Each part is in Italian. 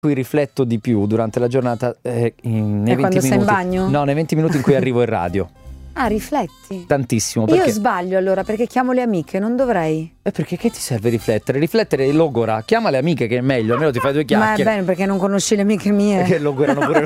cui rifletto di più durante la giornata nei 20 quando minuti. sei in bagno? No, nei 20 minuti in cui arrivo in radio. Ah, rifletti? Tantissimo. Perché... Io sbaglio allora perché chiamo le amiche, non dovrei. Perché che ti serve riflettere? Riflettere è logora. Chiama le amiche che è meglio, almeno ti fai due Ma è chiacchiere. bene perché non conosci le amiche mie. Che logorano pure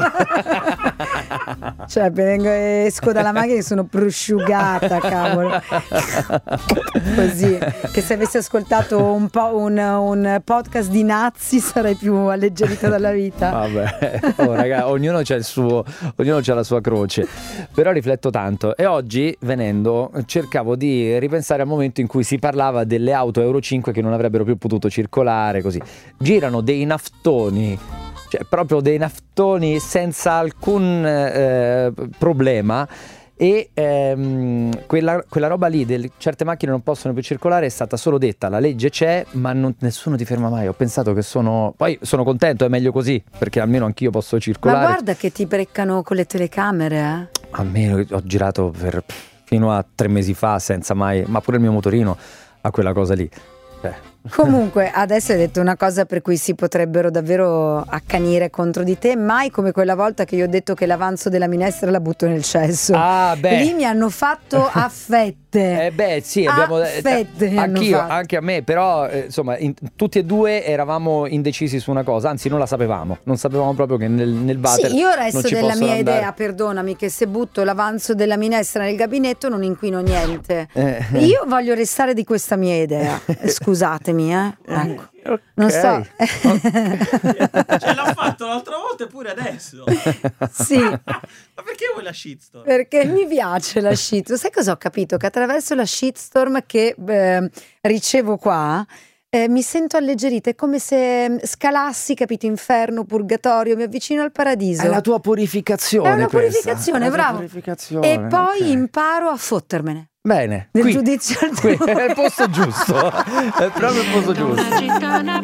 Cioè esco dalla macchina e sono prosciugata, cavolo. Così. Che se avessi ascoltato un podcast di nazi sarei più alleggerita dalla vita. Vabbè, raga, ognuno c'ha la sua croce. Però rifletto tanto. E oggi, venendo, cercavo di ripensare al momento in cui si parlava delle auto Euro 5 che non avrebbero più potuto circolare, così. Girano dei naftoni, cioè proprio dei naftoni senza alcun problema. E quella roba lì, certe macchine non possono più circolare, è stata solo detta, la legge c'è, ma nessuno ti ferma mai. Ho pensato che poi sono contento, è meglio così, perché almeno anch'io posso circolare. Ma guarda che ti beccano con le telecamere, Almeno ho girato fino a 3 mesi fa senza mai, ma pure il mio motorino ha quella cosa lì. Comunque adesso hai detto una cosa per cui si potrebbero davvero accanire contro di te, mai come quella volta che io ho detto che l'avanzo della minestra la butto nel cesso. Lì mi hanno fatto a fette. Sì, abbiamo anch'io, anche a me, però insomma tutti e due eravamo indecisi su una cosa, anzi non la sapevamo, non sapevamo proprio che nel water. Sì, io resto non ci della mia andare. idea, perdonami, che se butto l'avanzo della minestra nel gabinetto non inquino niente. Io voglio restare di questa mia idea. Scusatemi, ecco. Okay. Non so. Cioè l'ha fatto l'altra volta e pure adesso. Sì. Ma perché vuoi la shitstorm? Perché mi piace la shitstorm. Sai cosa ho capito? Che attraverso la shitstorm che ricevo qua mi sento alleggerita. È come se scalassi, capito, inferno, purgatorio, mi avvicino al paradiso. È la tua purificazione. È una purificazione, bravo. E poi imparo a fottermene. Bene, nel qui, giudizio è il posto giusto. È proprio il posto giusto.